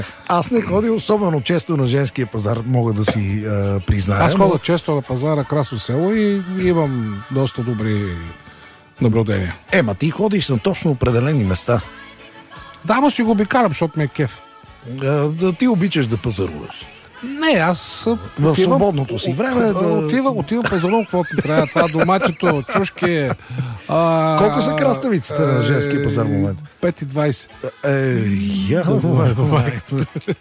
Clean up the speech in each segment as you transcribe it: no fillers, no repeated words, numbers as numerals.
Аз не ходя особено често на женския пазар, мога да си призная. Аз ходя често на пазара Красно село и имам доста добри наблюдения. Ма ти ходиш на точно определени места. Да, си го обикарам, защото ми е кеф. Ти обичаш да пазаруваш. Не, аз в свободното си време отивам пазарувам каквото трябва. Това доматито, чушки. Колко са краставиците на женския пазар в момента? 5,20.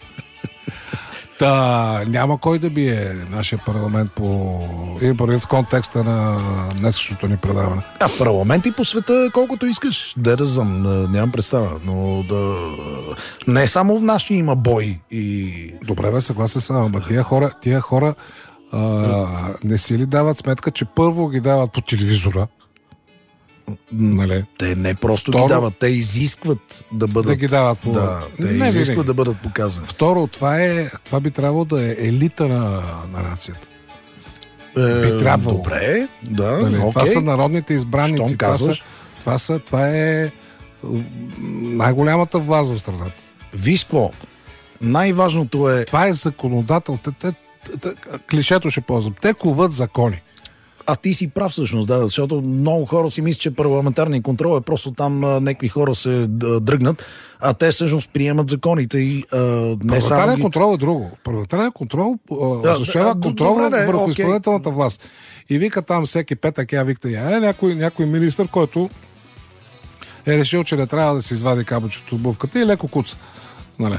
Няма кой да бие нашия парламент в контекста на днескашното ни предаване. Парламенти по света колкото искаш. Да знам, нямам представа. Но не само в нашия има бой. Добре, бе, съгласен съм. Тия хора не си ли дават сметка, че първо ги дават по телевизора? Нали? Те не просто ги дават, те изискват да бъдат. Да ги дават изискват да бъдат показани. Второ, това би трябвало да е елита на нацията. Би трябвало. Добре, да. Нали? Това са народните избраници. Това е най-голямата власт в страната. Виж какво? Най-важното е. Това е законодател. Клишето ще ползвам. Те коват закони. А ти си прав всъщност, да, защото много хора си мислят, че парламентарния контрол е просто там някакви хора се дръгнат, а те всъщност приемат законите и парламентарният контрол е друго. Парламентарният контрол осъществява контрол върху изпълнителната власт. И вика там всеки петък, някой министър, който е решил, че не трябва да се извади кабелчето от бувката и леко куца. Нали?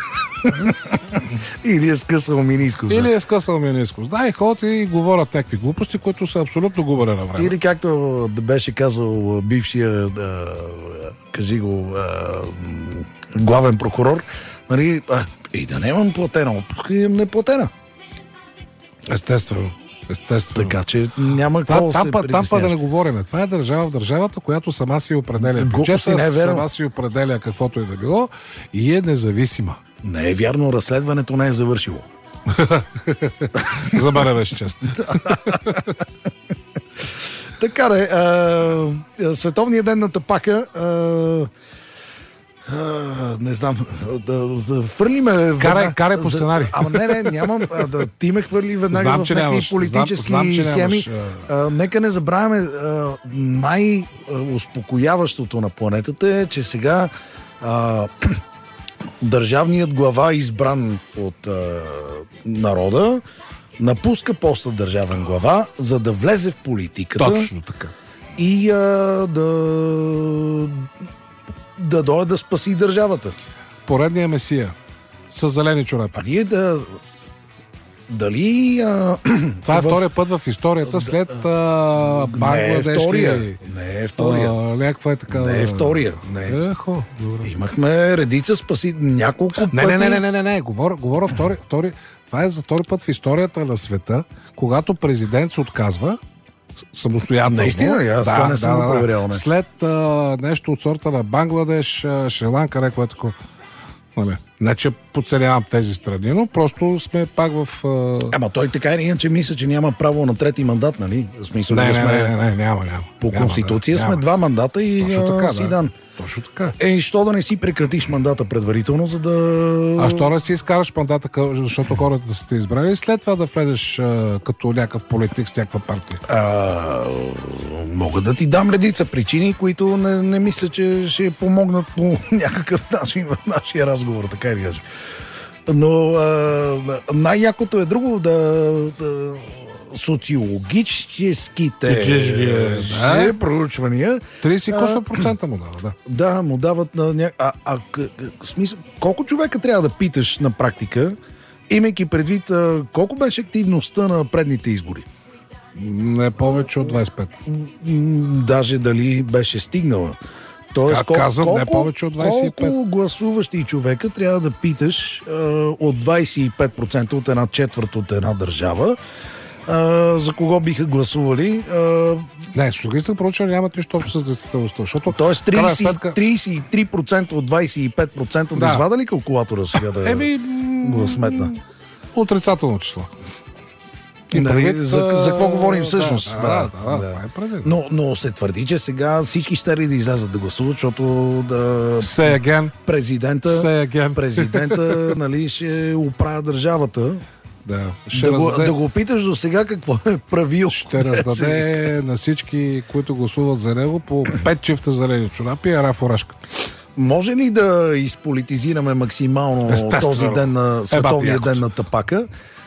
Или е скъсал менискус. Да, и ходят и говорят някакви глупости, които са абсолютно губене на време. Или както беше казал бившия, кажи го, главен прокурор, нали, и да нямам платена отпуска, имам неплатена. Естествено. Така че няма какво да се притесняваш. Там да не говорим. Това е държава в държавата, която сама си определя бюджета, сама си определя каквото и да било и е независима. Не е вярно, разследването не е завършило. За мен беше честно. Така де, Световния ден на тапака, не знам, да фърлиме... Карай по сценарий. Нямам. Ти ме хвърли веднага в някакви политически схеми. Нека не забравяме, най-успокояващото на планетата е, че сега държавният глава, избран от народа, напуска поста държавен глава, за да влезе в политиката. Точно така. И да дойде да спаси държавата. Поредния месия. С зелени чорапи. А ние дали... Това е втория път в историята след Бангладеш. Не е втория. Някаква е така... Не е втория. Имахме редица няколко пъти. Не. Говоря втори. Това е за втори път в историята на света, когато президент се отказва самостоятелно. Наистина ли? Аз това не съм го проверял. След нещо от сорта на Бангладеш, Шри-Ланка, някакво е такова. Не, че подценявам тези страни, но просто сме пак в... Ама той така или иначе мисля, че няма право на трети мандат, нали? В смисъл, няма. По Конституция сме 2 мандата и си дан. Точно така. Що да не си прекратиш мандата предварително, за да... А що да си изкараш мандата, защото хората да сте избрали и след това да влезеш като някакъв политик с някаква партия? Мога да ти дам редица причини, които не мисля, че ще помогнат по някакъв начин в нашия разговор, така и кажа. Но най-якото е друго социологическите проучвания. 30% му дава, да. Да, му дават на смисъл, колко човека трябва да питаш на практика, имайки предвид колко беше активността на предните избори? Не повече от 25. Даже дали беше стигнала. Тоест, не повече от 25. Колко гласуващи човека трябва да питаш от 25% от една четвърт от една държава, за кого биха гласували? Не, социалистите проучвания нямат нищо общо с действителността. Тоест 33% от 25% да извада ли калкулатора сега да го сметна? Отрицателно число. За какво говорим всъщност? Да, но се твърди, че сега всички ще да излязат да гласуват, защото президента нали, ще оправя държавата. Да го питаш до сега какво е правил. Ще раздаде на всички, които гласуват за него, по 5 чифта зелени чорапи и ара фуражка. Може ли да изполитизираме максимално този ден на Световния ден на тапака?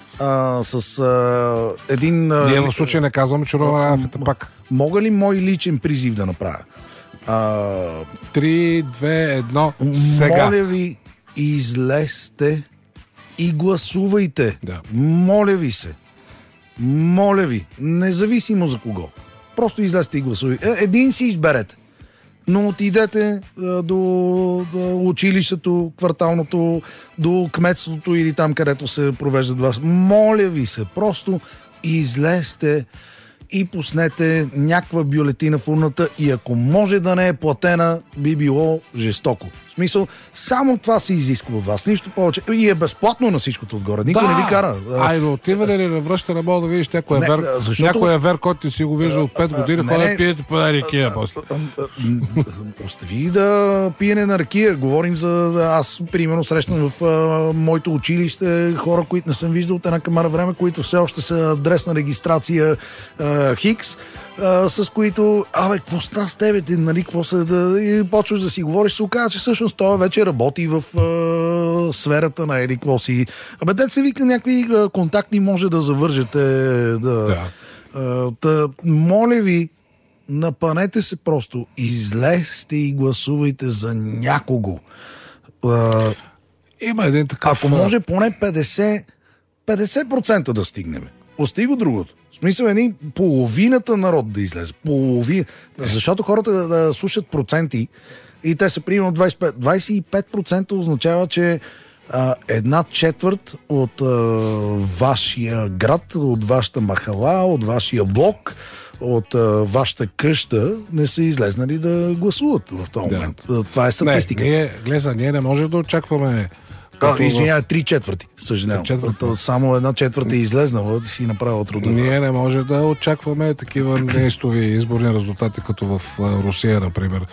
Един... Ние в случай не казваме, че Румен Радев е тапак. Мога ли мой личен призив да направя? 3, 2, 1, сега. Моля ви, излезте и гласувайте. Да. Моля ви се. Моля ви. Независимо за кого. Просто излезте и гласувайте. Един си изберете. Но отидете до училището, кварталното, до кметството или там, където се провеждат вас. Моля ви се, просто излезте и пуснете някаква бюлетина в урната и ако може да не е платена, би било жестоко. В смисъл, само това се изисква от вас, нищо повече. И е безплатно на всичкото отгоре. Никой не ви кара. Айде, отиване ли на връщане, мога да видиш някой вер, който си го вижда от 5 години, хода пиете по една ракия. Остави да пиене на ракия. Говорим за... Аз, примерно, срещам в моето училище хора, които не съм виждал от една камара време, които все още са адресна регистрация Хикс, с които, какво става с тебе, нали, какво се и почваш да си говориш, се оказа, че всъщност той вече работи в сферата на еди, какво си. Дет се вика, някакви контакти може да завържете. Моля ви, напънете се просто, излезте и гласувайте за някого. Има един такъв... Ако може поне 50% да стигнем. Ости го другото. В смисъл половината народ да излезе. Защото хората да слушат проценти и те са примерно 25%. 25% означава, че една четвърт от вашия град, от вашата махала, от вашия блок, от вашата къща не са излезнали да гласуват в този момент. Това е статистика. Ние не можем да очакваме. Извинявай, 3/4. Съжалявам. Само една четвърт е излезнала да си направила труда. Ние не може да очакваме такива неистови изборни резултати, като в Русия, например.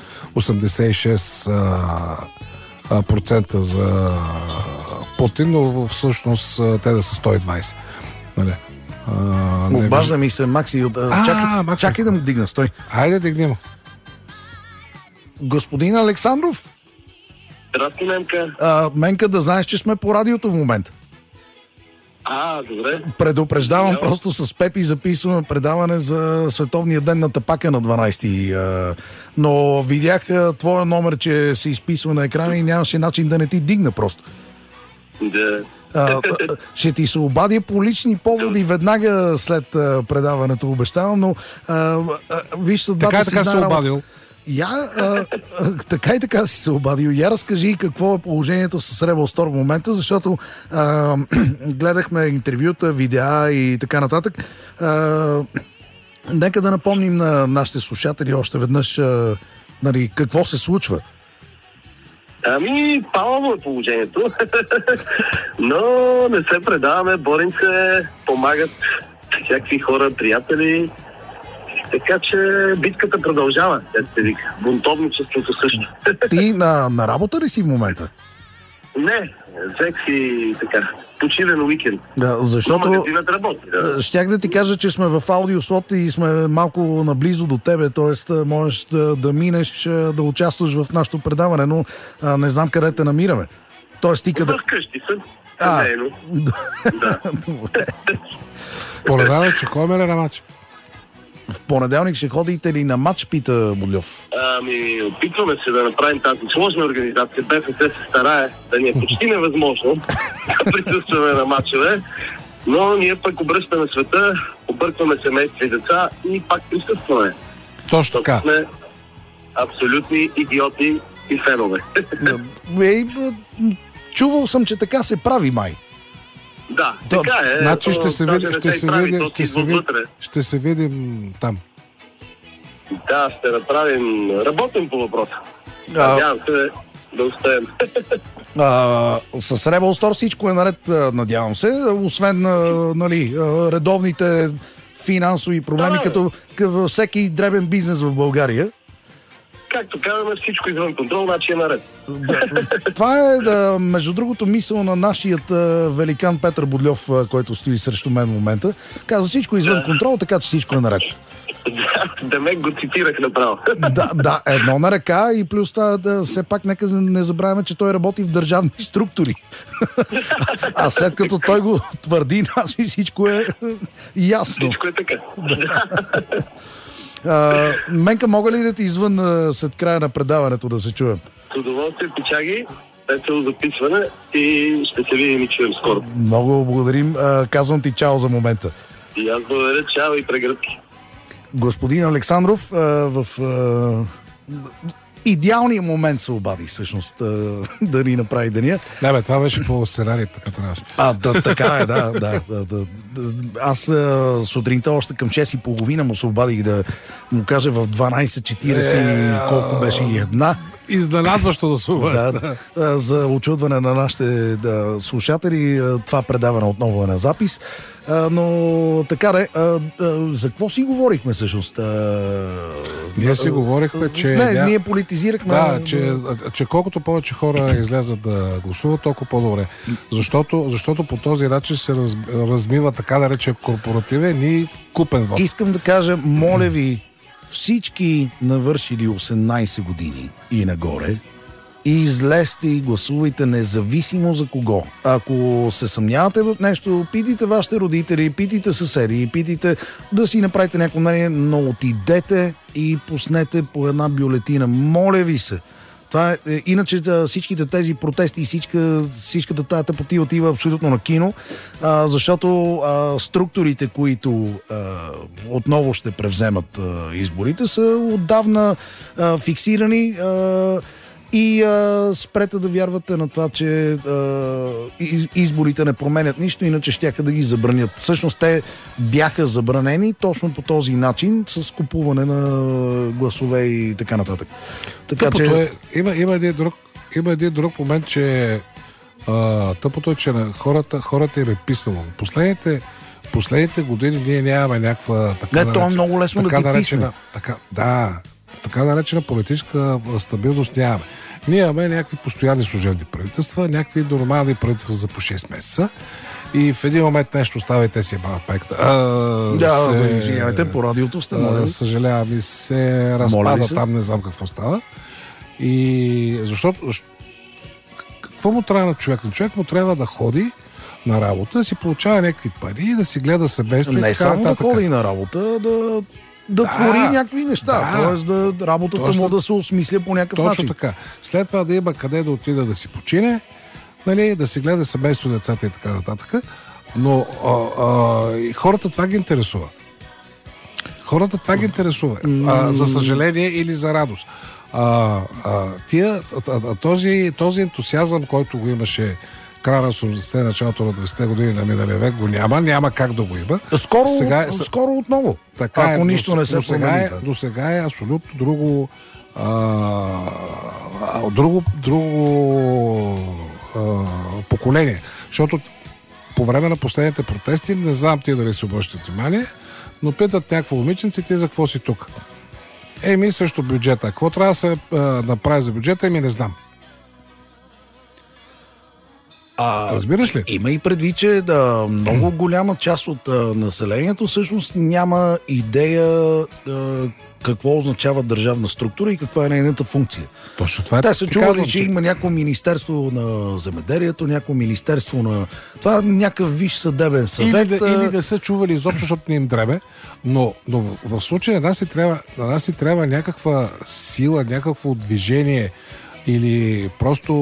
86% за Путин, но всъщност те да са 120. Нали? Обажда ми се Макси. Чакай да му дигна. Стой. Хайде, дигни му. Господин Александров? Здрасти, Менка. Менка, да знаеш, че сме по радиото в момента. Добре. Предупреждавам, просто с Пепи записваме предаване за Световния ден на тапака на 12-ти. Но видях твоя номер, че се изписва на екрана и нямаше начин да не ти дигна просто. Да. Ще ти се обадя по лични поводи веднага след предаването, обещавам, но виж съдбата си. Така се обадил. Така и така си се обадил. Я разкажи какво е положението с Rebel Store в момента, защото гледахме интервюта, видеа и така нататък. Нека да напомним на нашите слушатели още веднъж какво се случва. Палаво е положението. Но не се предаваме, борим се, помагат всякакви хора, приятели. Така че битката продължава, бунтовничеството също. Ти на работа ли си в момента? Не, взех си така, почивен уикенд. Защото магазинът работи. Щях да ти кажа, че сме в аудиослот и сме малко наблизо до тебе, т.е. можеш да минеш, да участваш в нашото предаване, но не знам къде те намираме. Тоест ти къде... Вкъщи съм. Добре. Понеделник ще ходим ли на матч? В понеделник ще ходите ли на матч, пита Бодльов? Опитваме се да направим тази сложна организация. БФС се старае да ни е почти невъзможно да присъстваме на матчове, но ние пък обръщаме света, объркваме семейства и деца и пак присъстваме. Точно така. Сме абсолютни идиоти и фенове. Чувал съм, че така се прави, май. Да, така е. Значи ще се видим там. Да, ще направим, работим по въпроса. Надявам се Да успеем. С Rebel Store всичко е наред, надявам се, освен нали, редовните финансови проблеми, като всеки дребен бизнес в България. Както казваме, всичко извън контрол, значи е наред. Това е, между другото, мисъл на нашият великан Петър Бодльов, който стои срещу мен в момента. Каза, всичко извън контрол, така че всичко е наред. Да ме го цитирах направо. Да, едно на ръка и плюс това, все пак нека не забравяме, че той работи в държавни структури. А след като той го твърди, значи всичко е ясно. Всичко е така. Менка, мога ли да ти извън след края на предаването да се чуем? С удоволствие, пичаги, весело записване и ще се видим и чуем скоро. Много благодарим. Казвам ти чао за момента. И аз благодаря, чао и прегръдки. Господин Александров в идеалния момент се обади всъщност да ни направи деня. Да, бе, това беше по сценарий, така трябваше. Така е, да. Аз сутринта още към 6:30 му се обадих да му кажа в 12:40 колко беше и една. Изненадващо да се обади. За очудване на нашите слушатели, това предаване отново е на запис. Но така за какво си говорихме всъщност? Ние си говорихме, че... ние политизирахме... Да, че колкото повече хора излязат да гласуват, толкова по-добре. Защото по този начин се размива така да рече корпоративен и купен вот. Искам да кажа, моля ви, всички навършили 18 години и нагоре, и излезте и гласувайте независимо за кого. Ако се съмнявате в нещо, питайте вашите родители, питайте съседи, питайте да си направите някакво мнение, но отидете и пуснете по една бюлетина. Моля ви се. Това е, иначе всичките тези протести и всичката тази тъпотия отива абсолютно на кино, защото структурите, които отново ще превземат изборите, са отдавна фиксирани и спрете да вярвате на това, че изборите не променят нищо, иначе щяха да ги забранят. Всъщност те бяха забранени точно по този начин, с купуване на гласове и така нататък. Така че... Има един друг момент, че тъпото е, че на хората им е писнало. Последните години ние нямаме някаква това е много лесно да ти писне. Така наречена политическа стабилност нямаме. Ние имаме някакви постоянни служебни правителства, някакви нормални правителства за по 6 месеца и в един момент нещо става и те си бават пекта. Извинявайте, по радиото сте, моля. Съжалявам, и се разпада там, не знам какво става. И защото какво му трябва на човек? На човек му трябва да ходи на работа, да си получава някакви пари, да си гледа семейство. Не само да ходи на работа, да твори някакви неща, т.е. работата му да се осмисля по някакъв начин. Точно така. След това да има къде да отида да си почине, нали, да си гледа семейство, децата и така нататък. Но хората това ги интересува. За съжаление или за радост. Този ентусиазъм, който го имаше края на 80-те, началото на 20-те години на миналия век, го няма как да го има. Скоро отново, ако нищо не се промени. До сега е абсолютно друго поколение. Защото по време на последните протести, не знам ти дали си обръщат внимание, но питат някакво момиченце, ти за какво си тук? Срещу бюджета. Какво трябва да се направи за бюджета? Не знам. Разбираш ли? Има и предвид, че много голяма част от населението всъщност няма идея какво означава държавна структура и каква е нейната функция. Точно това е. Те са чували, че има някакво министерство на земеделието, някакво министерство на... Това някакъв висш съдебен съвет. Или да са чували изобщо, защото не им дребе. Но в случая на нас си трябва някаква сила, някакво движение или просто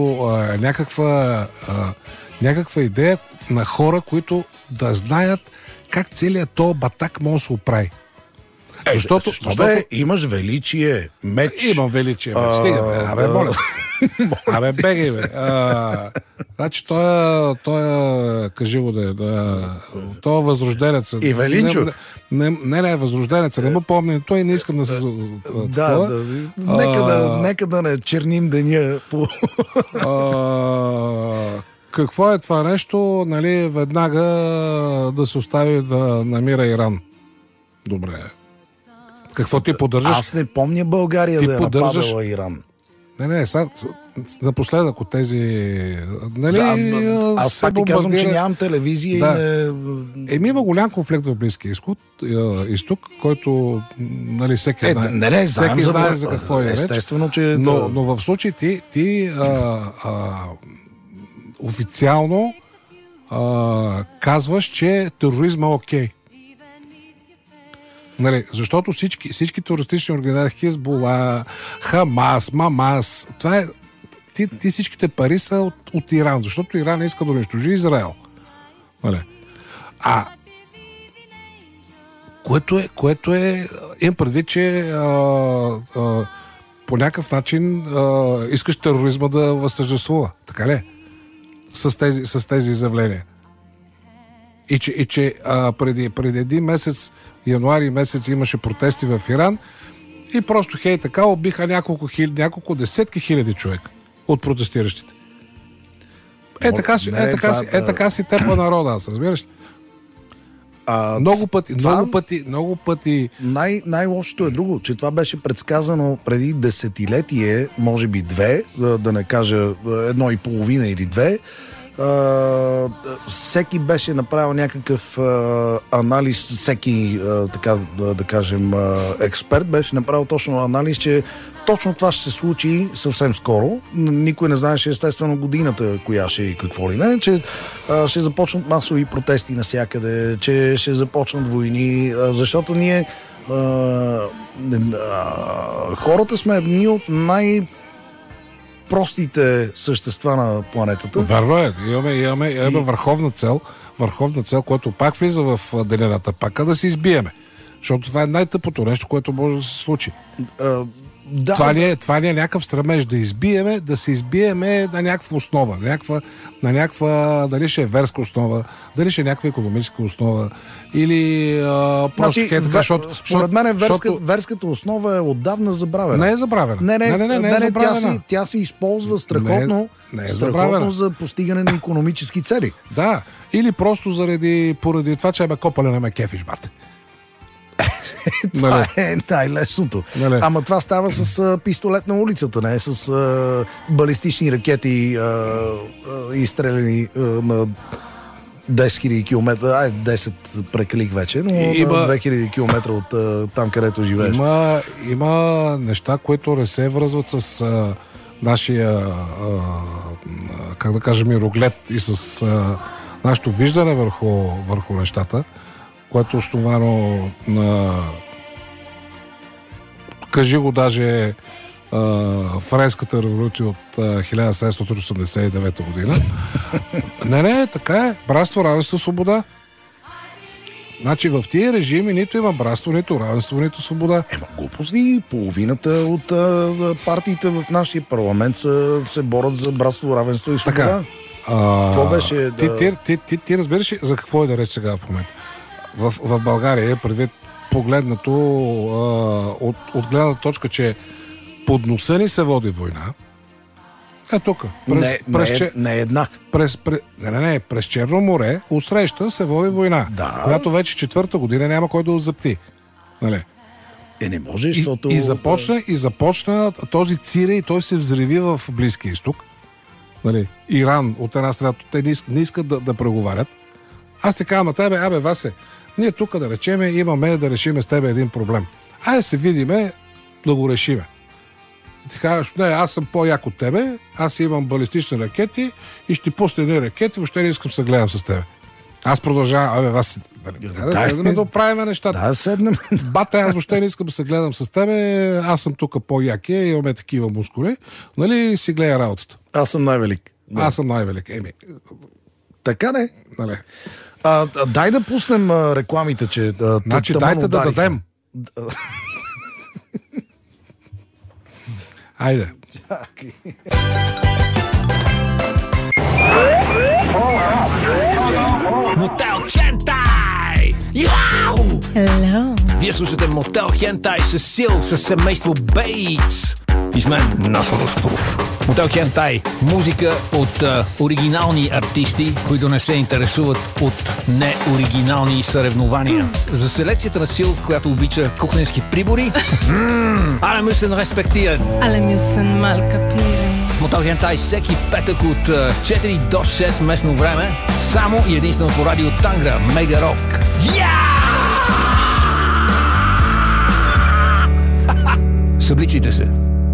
някаква идея на хора, които да знаят как целият този батак може да се оправи. Защото имаш величие, меч. Имам величие, меч. Стига, бе. Моля се. Бегай, бе. Значи той кажи го да е. Той е възрожденец. И Велинчо. Не, възрожденеца, не му помня, той не искам да се... Нека да не черним деня по... Какво е това нещо, нали, веднага да се остави да намира Иран? Добре. Какво ти поддържаш? Аз не помня България да е нападала Иран. Не, напоследък от тези... Нали, аз пак ти казвам, че нямам телевизия. Да. Има голям конфликт в Близкия изток, който, нали, всеки знае, всеки знае за какво е реч. Естествено, че... Но в случай ти официално казваш, че тероризма е окей. Нали, защото всички терористични организации, Хизбула, Хамас, Мамас, това е... Ти всичките пари са от Иран, защото Иран иска да унищожи Израел. Нали? Което е... Имам предвид, че по някакъв начин искаш тероризма да възтържествува. Така ли? С тези изявления. И че преди един месец, януари месец, имаше протести в Иран и просто така убиха няколко десетки хиляди човека от протестиращите. Така си тепа народа, аз разбираш. Много пъти. Най-лошото е друго, че това беше предсказано преди десетилетие, може би 2, да не кажа 1,5 или 2. Всеки беше направил някакъв анализ, всеки, така да кажем, експерт беше направил точно анализ, че точно това ще се случи съвсем скоро. Никой не знаеше естествено годината, коя ще и какво ли не, че ще започнат масови протести навсякъде, че ще започнат войни, защото ние хората сме едни от простите същества на планетата. Вярно е. Имаме върховна цел, която пак влиза в делената пака, да се избиеме. Защото това е най-тъпото нещо, което може да се случи. Това ли е някакъв стремеж да се избиеме на някаква основа, на някаква, дали ще е верска основа, дали ще е някаква икономическа основа, или просто според мен верската основа е отдавна забравена. Не е забравена. Не е забравена. Тя се използва страхотно, страхотно за постигане на икономически цели. Да, или просто поради това, че копале не ме кефиш, бате. Това е най-лесното. Ама това става с пистолет на улицата, не с балистични ракети изстреляни на 10 000 км. 10 прекалих вече, но 2000 км от там, където живееш. Има неща, които не се връзват с нашия как да кажем, мироглед и с нашето виждане върху нещата, което е основано на, кажи го, даже Френската революция от 1789 година. Не, така е. Братство, равенство, свобода. Значи в тия режими нито има братство, нито равенство, нито свобода. Глупости. Половината от партиите в нашия парламент се борят за братство, равенство и свобода. Това беше... Ти разбираш за какво е да реч сега в момента? В България е предвид погледнато от гледна точка, че под носа ни се води война. Тук. Не една. През Черно море отсреща се води война. Да. Която вече 4-та година няма кой да запти. Нали? Не може, защото... И започна този цирей и той се взриви в Близкия изток. Нали? Иран от една страна, те не искат да преговарят. Аз ти казвам на тебе, Васе, ние тук да речеме, имаме да решиме с тебе един проблем. Айде се видиме да го решиме. Ти кажеш, не, аз съм по-як от тебе, аз имам балистични ракети и ще пусна едни ракети, въобще не искам да се гледам с тебе. Аз продължавам, Васе, да седнем да оправим нещата. Да, седнем. Бате, аз въобще не искам да се гледам с тебе, аз съм тук по-якия, имаме такива мускули, нали, си гледа работата. Аз съм най-велик. Да. Аз съм най-велик. Така не. Нали. Дай да пуснем рекламите, че... Значи дайте да дадем. Айде. Мотел Хентай! Яу! Hello. Вие слушате Мотел Хентай с Сил, с семейство Бейтс. И с мен Насо Русков. Мотел Хентай. Музика от оригинални артисти, които не се интересуват от неоригинални съревнования. За селекцията на Сил, която обича кухненски прибори. Але müssen respektieren. Alle müssen mal kapieren. Мотел Хентай всеки петък от 4 до 6 местно време. Само и единствено по радио Тангра, Мега Рок. Събличайте се.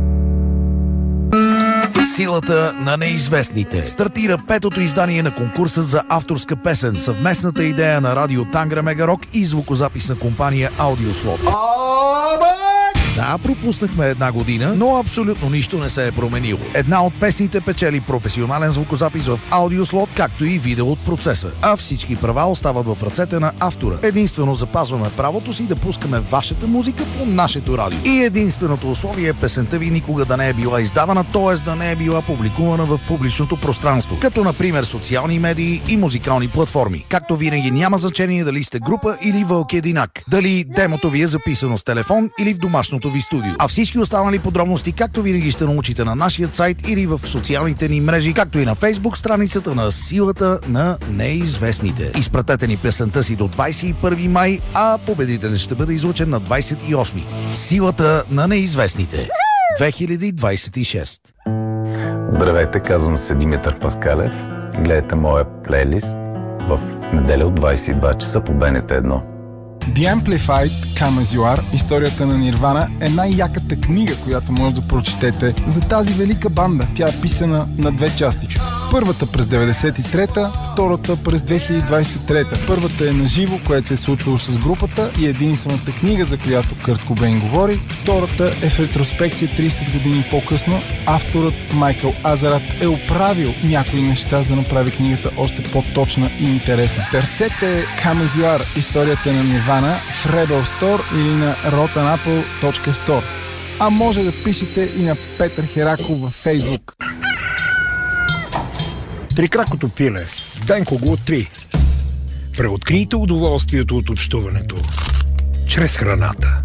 Силата на неизвестните. Стартира петото издание на конкурса за авторска песен, съвместната идея на радио Тангра Мега Рок и звукозаписна компания Аудиослот. Да, пропуснахме една година, но абсолютно нищо не се е променило. Една от песните печели професионален звукозапис в Аудиослот, както и видео от процеса. А всички права остават в ръцете на автора. Единствено запазваме правото си да пускаме вашата музика по нашето радио. И единственото условие е песента ви никога да не е била издавана, т.е. да не е била публикувана в публичното пространство, като например социални медии и музикални платформи. Както винаги няма значение дали сте група или вълки единак, дали демото ви е записано с телефон или в домашното ви студио. А всички останали подробности, както винаги, ще научите на нашия сайт или в социалните ни мрежи, както и на Фейсбук страницата на Силата на неизвестните. Изпратете ни песента си до 21 май, а победителят ще бъде излъчен на 28. Силата на неизвестните. 2026. Здравейте, казвам се Димитър Паскалев. Гледайте моя плейлист в неделя от 22 часа по БНТ 1. The Amplified, Come As You Are, историята на Нирвана е най-яката книга, която може да прочетете за тази велика банда. Тя е писана на две части. Първата през 93-та, втората през 2023-та. Първата е на живо, което се е случвало с групата и единствената книга, за която Кърт Кобейн говори. Втората е в ретроспекция 30 години по-късно. Авторът Майкъл Азарат е оправил някои неща, за да направи книгата още по-точна и интересна. Търсете Come As You Are, историята на Нирвана в Rebel Store или на rotanapple.store. А може да пишете и на Петър Хераков във Фейсбук. Трикракото пиле. Денко го 3. Преоткрийте удоволствието от общуването чрез храната.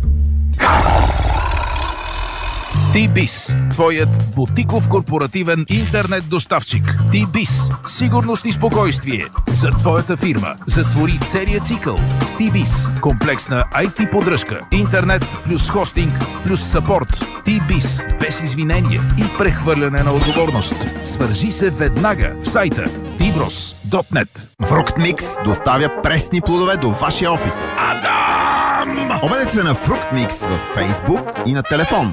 T-Biz, твоят бутиков корпоративен интернет доставчик. T-Biz, сигурност и спокойствие за твоята фирма. Затвори целия цикъл с T-Biz. Комплексна IT поддръжка, интернет плюс хостинг плюс съпорт. T-Biz, без извинение и прехвърляне на отговорност. Свържи се веднага в сайта tbros.net. Фруктмикс доставя пресни плодове до вашия офис. Адам! Обадете се на Фруктмикс във Фейсбук и на телефон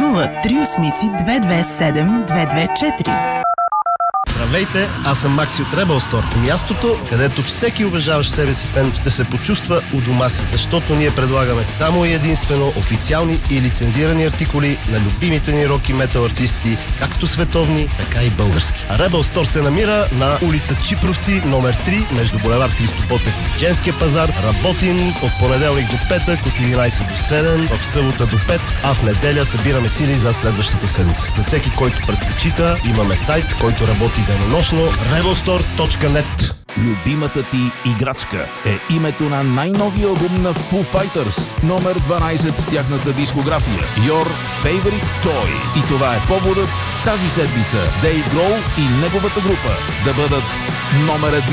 038227 224. Здравейте, аз съм Макси от Rebel Store. Мястото, където всеки уважаващ себе си фен ще се почувства у дома си, защото ние предлагаме само и единствено официални и лицензирани артикули на любимите ни рок и метал артисти, както световни, така и български. А Rebel Store се намира на улица Чипровци, номер 3, между булевард Христо Ботев и Женския пазар. Работим от понеделник до петък, от 11 до 7, в събота до 5, а в неделя събираме сили за следващата седмица. За всеки, който предпочита, имаме сайт, който работи денонощно, rebelstore.net. Любимата ти играчка е името на най-новия албум на Foo Fighters, номер 12 в тяхната дискография, Your Favorite Toy. И това е поводът тази седмица Дейв Гроул и неговата група да бъдат номер 1